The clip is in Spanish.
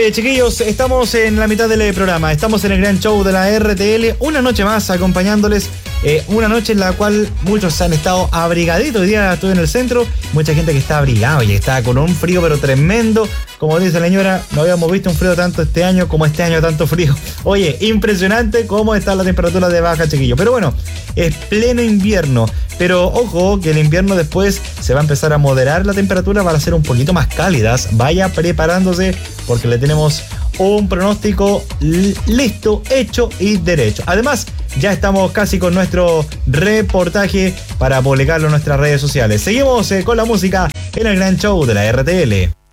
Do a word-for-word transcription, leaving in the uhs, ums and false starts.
Oye, chiquillos, estamos en la mitad del programa. Estamos en el gran show de la R T L. Una noche más acompañándoles. Eh, una noche en la cual muchos han estado abrigaditos. Hoy día estuve en el centro. Mucha gente que está abrigada y está con un frío pero tremendo. Como dice la señora, no habíamos visto un frío tanto este año como este año tanto frío. Oye, impresionante cómo está la temperatura de baja, chiquillos. Pero bueno, es pleno invierno. Pero ojo, que el invierno después se va a empezar a moderar la temperatura para ser un poquito más cálidas. Vaya preparándose porque le tenemos un pronóstico listo, hecho y derecho. Además, ya estamos casi con nuestro reportaje para publicarlo en nuestras redes sociales. Seguimos eh, con la música en el gran show de la R T L.